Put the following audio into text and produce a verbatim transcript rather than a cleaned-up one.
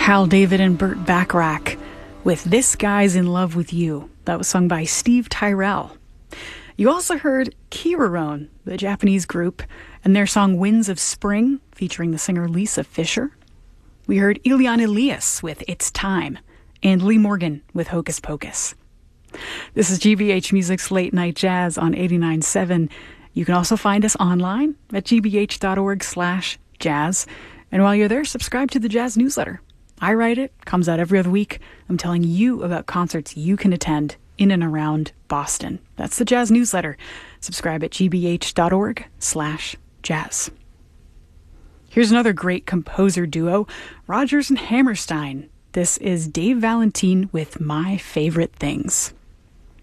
Hal David and Burt Bacharach with This Guy's in Love with You. That was sung by Steve Tyrell. You also heard Kirorone, the Japanese group, and their song Winds of Spring, featuring the singer Lisa Fischer. We heard Elian Elias with It's Time, and Lee Morgan with Hocus Pocus. This is G B H Music's Late Night Jazz on eighty-nine point seven. You can also find us online at gbh.org slash jazz. And while you're there, subscribe to the Jazz newsletter. I write it, comes out every other week. I'm telling you about concerts you can attend in and around Boston. That's the Jazz newsletter. Subscribe at gbh.org slash jazz. Here's another great composer duo, Rodgers and Hammerstein. This is Dave Valentine with My Favorite Things.